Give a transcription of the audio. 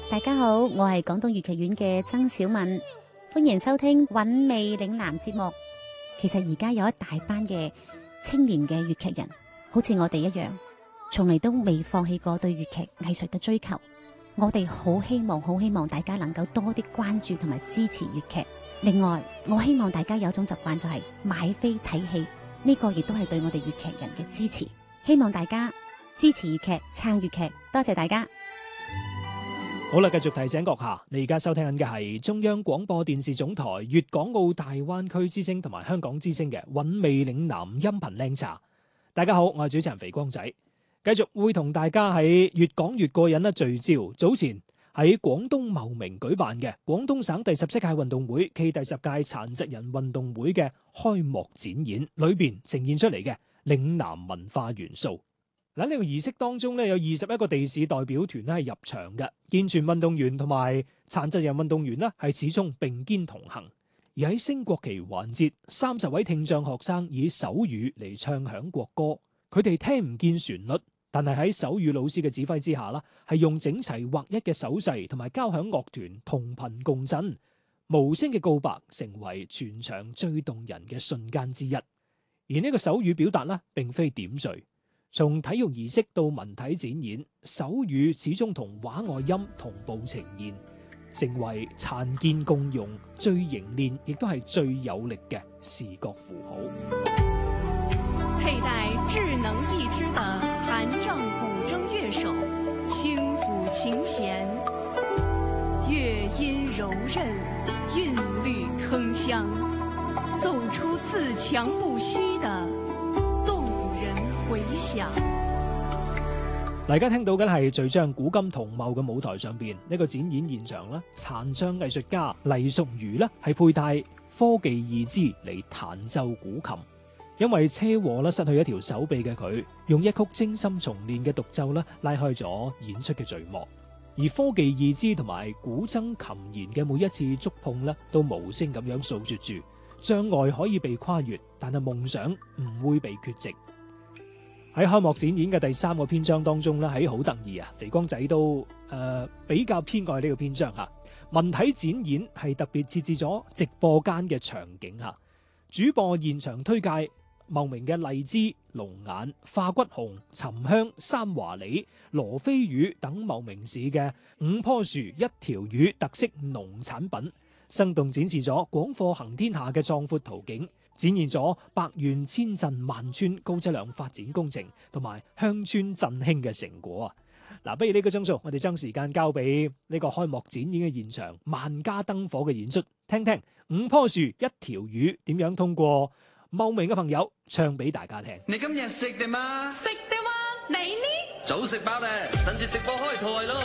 大家好，我係廣東粵劇院嘅曾小敏，歡迎收聽韻味嶺南節目。其實而家有一大班嘅青年嘅粵劇人，好似我哋一樣，從嚟都未放棄過對粵劇藝術嘅追求。我哋好希望大家能夠多啲關注同埋支持粵劇。另外，我希望大家有種習慣就係買飛睇戲，呢個亦都係對我哋粵劇人嘅支持。希望大家支持粵劇，撐粵劇，多謝大家。 好啦，繼續提醒閣下，你而家收聽緊嘅係中央廣播電視總台粵港澳大灣區之聲同埋香港之聲嘅韻味嶺南音頻靚茶。大家好，我係主持人肥光仔，繼續會同大家喺越講越過癮啦聚焦。早前喺廣東茂名舉辦嘅廣東省第17屆運動會暨第10屆殘疾人運動會嘅開幕展演裏邊呈現出嚟嘅嶺南文化元素。喺呢個儀式當中咧，有21個地市代表團咧係入場嘅，健全運動員同埋殘疾人運動員咧係始終並肩同行。而喺升國旗環節，30位聽障學生以手語嚟唱響國歌，佢哋聽唔見旋律，但係喺手語老師嘅指揮之下啦，係用整齊劃一嘅手勢同埋交響樂團同頻共振，無聲嘅告白成為全場最動人嘅瞬間之一。而呢個手語表達咧，並非點綴。從體育儀式到文體展演，手語始終同畫外音同步呈現，成為殘健共融最凝練亦都係最有力嘅視覺符號。 佩戴智能義肢的殘障古箏樂手，輕撫琴弦，樂音柔韌，韻律鏗鏘，奏出自強不息的回響。 大家聽到嘅係聚將古今同茂嘅舞台上邊呢個展演現場啦，殘障藝術家黎淑如呢係佩戴科技義肢嚟彈奏古琴，因為車禍啦失去一條手臂嘅佢，用一曲精心重練嘅獨奏啦拉開咗演出嘅序幕。而科技義肢同埋古箏琴弦嘅每一次觸碰咧，都無聲咁樣訴說住障礙可以被跨越，但係夢想唔會被缺席。喺開幕展演嘅第3個篇章當中咧，喺好得意啊！肥光仔都比較偏愛呢個篇章嚇。文體展演係特別設置咗直播間嘅場景嚇，主播現場推介茂名嘅荔枝、龍眼、化骨紅、沉香、三華李、羅非魚等茂名市嘅5棵樹1條魚特色農產品，生動展示咗廣貨行天下嘅壯闊圖景。展現咗百縣千鎮萬村高質量發展工程同埋鄉村振興嘅成果啊！嗱，不如呢個鐘數，我哋將時間交俾呢個開幕展演嘅現場，萬家燈火嘅演出，聽聽5棵樹1條魚點樣通過茂名嘅朋友唱俾大家聽。 你今日食定嗎？ 食的嗎？你呢？ 早食飽咧，等住直播開台咯！